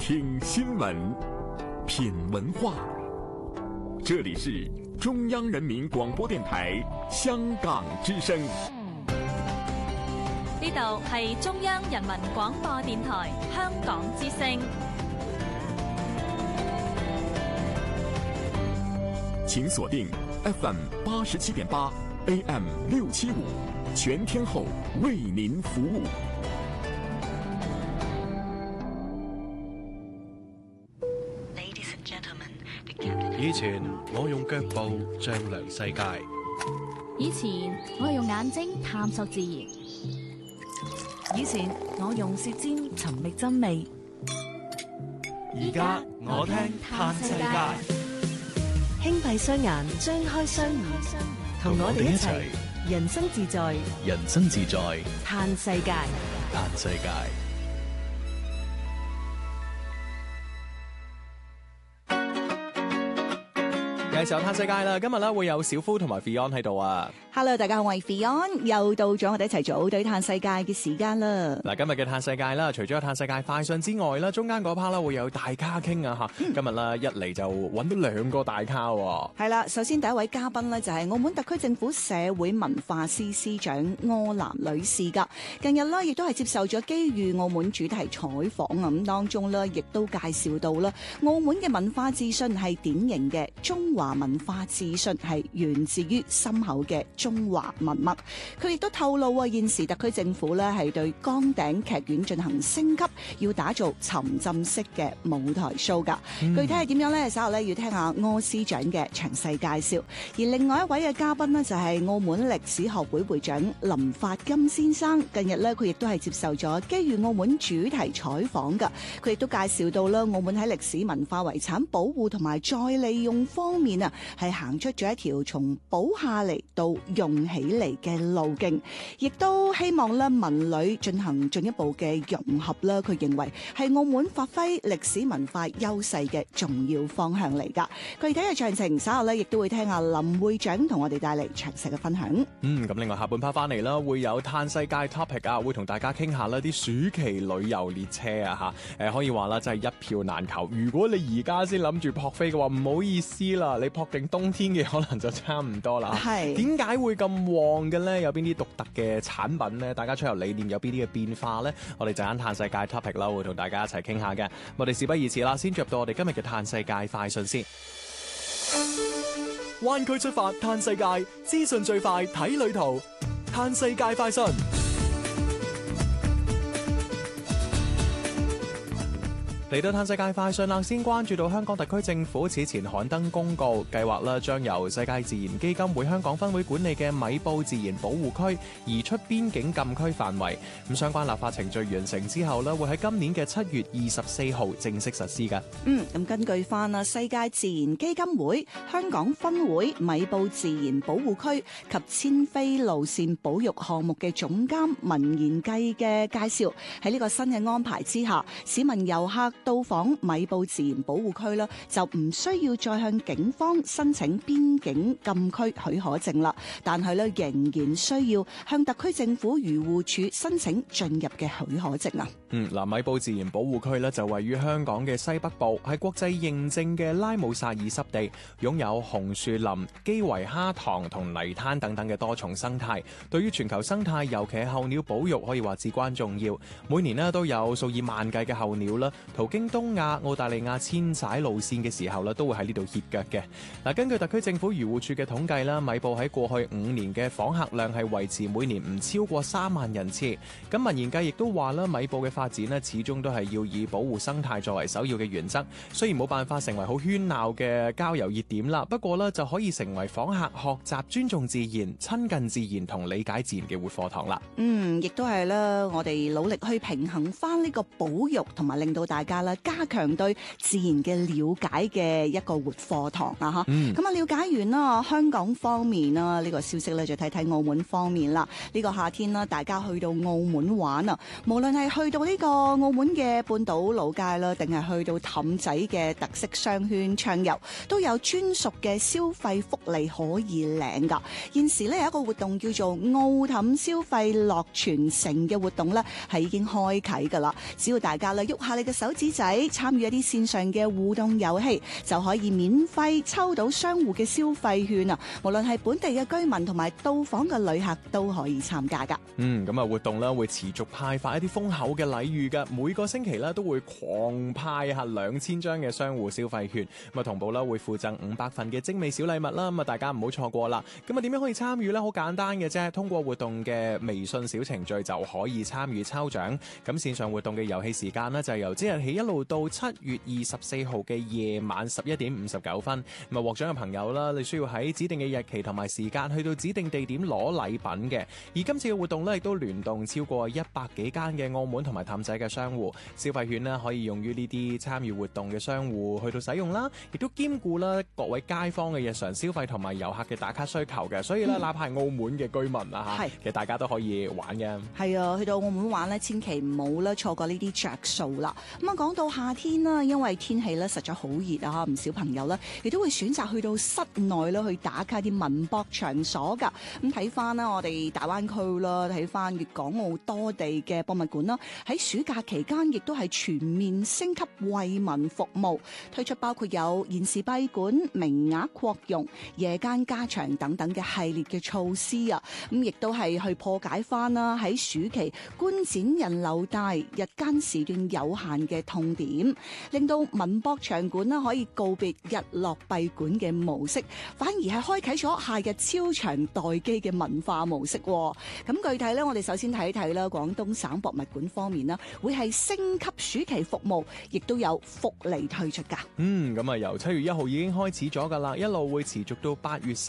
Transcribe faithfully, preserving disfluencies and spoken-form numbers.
听新闻，品文化。这里是中央人民廣播電台香港之聲。 呢度係中央人民廣播電台香港之聲。 請鎖定 F M 八十七點八 A M 六七五，全天候為您服務。 以前我用腳步丈量世界， 以前我係用眼睛探索自然， 以前我用舌尖尋覓真味， 而家我聽嘆世界。 輕閉雙眼，張開雙耳，同我哋一齊人生自在， 人生自在嘆世界， 嘆世界。嘅時候嘆世界啦，今日咧會有小夫同埋 Fion 喺度啊。 Hello， 大家好，我係 Fion，又到咗我哋一齊組隊嘆世界嘅時間啦。 嗱，今日嘅嘆世界啦，除咗有嘆世界快訊之外啦，中間嗰 part 啦會有大咖傾啊吓。嗯、今日啦一嚟就揾到兩個大咖喎。係啦，首先第一位嘉賓呢，就係澳門特區政府社會文化司司長柯南女士噶。近日呢，亦都係接受咗機遇澳門主題採訪啊，咁當中呢，亦都介紹到啦，澳門嘅文化自信係典型嘅中華文化自信係源自於深厚嘅中華文脈。佢亦都透露啊，現時特區政府咧係對崗頂劇院進行升級，要打造沉浸式嘅舞台 show 噶。嗯、具體係點樣呢？稍後咧要聽下柯司長嘅詳細介紹。而另外一位嘅嘉賓呢，就係澳門歷史學會會長林發金先生。近日呢，佢亦都係接受咗機遇澳門主題採訪噶。佢亦都介紹到啦，澳門喺歷史文化遺產保護同埋再利用方面啊，係行出咗一條從保下嚟到用起嚟嘅路徑，亦都希望咧文旅進行進一步嘅融合啦。佢認為係澳門發揮歷史文化優勢嘅重要方向嚟噶。具體嘅詳情稍後咧亦都會聽下林會長同我哋帶嚟詳細嘅分享。 嗯，咁另外下半 part 翻嚟啦，會有嘆世界 topic 啊，會同大家傾下啦啲暑期旅遊列車啊吓，誒可以話啦真係一票難求。如果你而家先諗住撲飛嘅話，唔好意思啦，你撲定冬天嘅可能就差唔多啦。係點解會咁旺嘅咧？有邊啲獨特嘅產品咧？大家出遊理念有邊啲嘅變化咧？我哋陣間嘆世界 topic 啦，會同大家一齊傾下嘅。我哋事不宜遲啦，先入到我哋今日嘅嘆世界快訊先。灣區出發嘆世界，資訊最快睇旅途，嘆世界快訊。嚟到嘆世界快訊啦，先關注到香港特區政府此前刊登公告，計劃啦將由世界自然基金會香港分會管理嘅米埔自然保護區移出邊境禁區範圍。咁相關立法程序完成之後咧，會喺今年嘅七月二十四號正式實施嘅。 嗯，咁根據翻啊世界自然基金會香港分會米埔自然保護區及遷飛路線保育項目嘅總監文言計嘅介紹，喺呢個新嘅安排之下，市民遊客到訪米埔自然保護區啦，就唔需要再向警方申請邊境禁區許可證啦。但係咧，仍然需要向特區政府漁護署申請進入嘅許可證啊。 嗯，嗱，米埔自然保護區咧就位於香港嘅西北部，係國際認證嘅拉姆薩爾濕地，擁有紅樹林、基圍蝦塘同泥灘等等嘅多重生態。對於全球生態，尤其係候鳥保育，可以話至關重要。每年咧都有數以萬計嘅候鳥啦，途經東亞、澳大利亞遷徙路線嘅時候咧，都會喺呢度歇腳嘅。嗱，根據特區政府漁護署嘅統計啦，米埔喺過去五年嘅訪客量係維持每年唔超過三萬人次。咁文言計亦都話啦，米埔嘅發展咧，始終都係要以保護生態作為首要嘅原則。雖然冇辦法成為好喧鬧嘅郊遊熱點啦，不過咧就可以成為訪客學習尊重自然、親近自然同理解自然嘅活課堂啦。嗯， 亦都係啦，我哋努力去平衡翻呢個保育同埋令到大家啦加強對自然嘅了解嘅一個活課堂啊！嚇、嗯，咁啊了解完啦，香港方面啦呢、呢個消息咧，就睇睇澳門方面啦。呢、呢個夏天啦，大家去到澳門玩啊，無論係去到呢個澳門嘅半島老街啦，定係去到氹仔嘅特色商圈暢遊，都有專屬嘅消費福利可以領噶。現時咧有一個活動叫做澳氹消費樂傳承嘅活動咧，係已經開啟噶啦。只要大家咧喐下你嘅手指紙仔，參與一啲線上嘅互動遊戲，就可以免費抽到商戶嘅消費券啊！無論係本地嘅居民同埋到訪嘅旅客都可以參加噶。 嗯，咁啊活動咧會持續派發一啲豐厚嘅禮遇嘅，每個星期咧都會狂派下兩千張嘅商戶消費券，咁啊同步咧會附贈五百份嘅精美小禮物啦，咁啊大家唔好錯過啦。咁啊點樣可以參與呢？好簡單嘅啫，通過活動嘅微信小程序就可以參與抽獎。咁線上活動嘅遊戲時間呢，就由即日起一路到七月二十四號嘅夜晚十一點五十九分。咁啊獲獎嘅朋友啦，你需要喺指定嘅日期同埋時間去到指定地點攞禮品嘅。而今次嘅活動呢，亦都聯動超過一百幾間嘅澳門同埋氹仔嘅商戶，消費券呢可以用於呢啲參與活動嘅商戶去到使用啦，亦都兼顧啦各位街坊嘅日常消費同埋遊客嘅打卡需求嘅。所以咧，哪怕係澳門嘅居民啊嚇，其實大家都可以玩嘅。 係啊，去到澳門玩咧，千祈唔好咧錯過呢啲着數啦。咁啊，講到夏天啦，因為天氣咧實在好熱啊，唔少朋友咧亦都會選擇去到室內咧去打卡啲文博場所㗎。咁睇翻啦，我哋大灣區啦，睇翻粵港澳多地嘅博物館啦，喺暑假期間亦都係全面升級惠民服務，推出包括有延時閉館、名額擴容、夜間加長等等嘅系列嘅措施啊。咁亦都係去破解翻啦喺暑期觀展人流大、日間時段有限嘅痛點，令到文博場館啦可以告別日落閉館嘅模式，反而係開啟咗夏日超長待機嘅文化模式。咁具體咧，我哋首先睇一睇啦，廣東省博物館方面啦，會係升級暑期服務，亦都有福利推出噶。 嗯，咁啊由七月一號已經開始咗噶啦，一路會持續到八月十